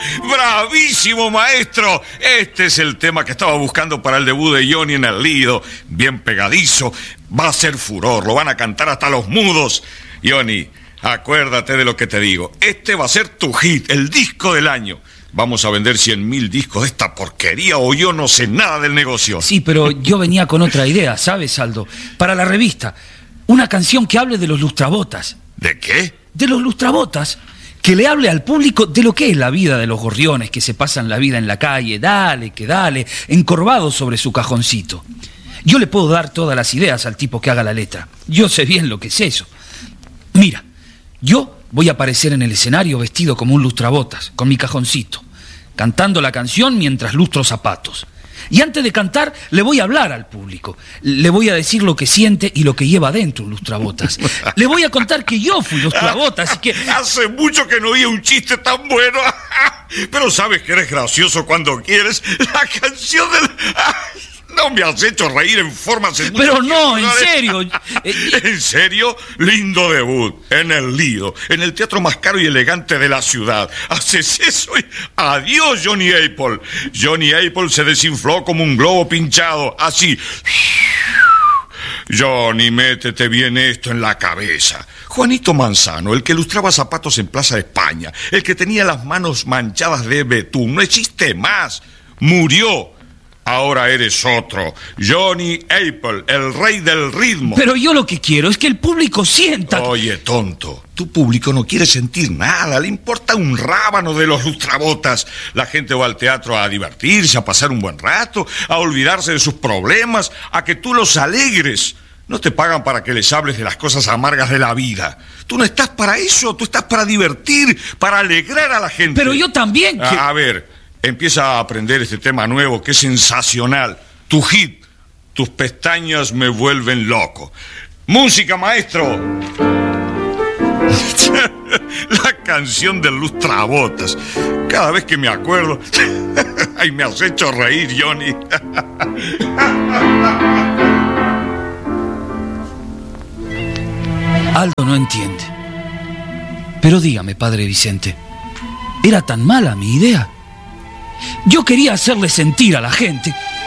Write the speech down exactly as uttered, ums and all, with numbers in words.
¡Bravísimo, maestro! Este es el tema que estaba buscando para el debut de Johnny en el Lido. Bien pegadizo. Va a ser furor. Lo van a cantar hasta los mudos. Johnny, acuérdate de lo que te digo. Este va a ser tu hit, el disco del año. Vamos a vender cien mil discos de esta porquería o yo no sé nada del negocio. Sí, pero yo venía con otra idea, ¿sabes, Aldo? Para la revista. Una canción que hable de los lustrabotas. ¿De qué? De los lustrabotas. Que le hable al público de lo que es la vida de los gorriones que se pasan la vida en la calle, dale, que dale, encorvados sobre su cajoncito. Yo le puedo dar todas las ideas al tipo que haga la letra. Yo sé bien lo que es eso. Mira, yo voy a aparecer en el escenario vestido como un lustrabotas, con mi cajoncito, cantando la canción mientras lustro zapatos. Y antes de cantar, le voy a hablar al público. Le voy a decir lo que siente y lo que lleva adentro un lustrabotas. Le voy a contar que yo fui lustrabotas y que... Hace mucho que no oía un chiste tan bueno. Pero sabes que eres gracioso cuando quieres. La canción del... No me has hecho reír en forma... Pero no, en serio. ¿En serio? Lindo debut. En el Lido. En el teatro más caro y elegante de la ciudad. Haces eso y... Adiós, Johnny Apple. Johnny Apple se desinfló como un globo pinchado. Así. Johnny, métete bien esto en la cabeza. Juanito Manzano, el que lustraba zapatos en Plaza España, el que tenía las manos manchadas de betún, no existe más. Murió. Ahora eres otro, Johnny Apple, el rey del ritmo. Pero yo lo que quiero es que el público sienta... Oye, tonto, tu público no quiere sentir nada, le importa un rábano de los lustrabotas. La gente va al teatro a divertirse, a pasar un buen rato, a olvidarse de sus problemas, a que tú los alegres. No te pagan para que les hables de las cosas amargas de la vida. Tú no estás para eso, tú estás para divertir, para alegrar a la gente. Pero yo también... Que... A, a ver... Empieza a aprender este tema nuevo que es sensacional. Tu hit, tus pestañas me vuelven loco. ¡Música, maestro! La canción del lustrabotas. Cada vez que me acuerdo... ¡Ay, me has hecho reír, Johnny! Aldo no entiende. Pero dígame, padre Vicente, ¿era tan mala mi idea? Yo quería hacerle sentir a la gente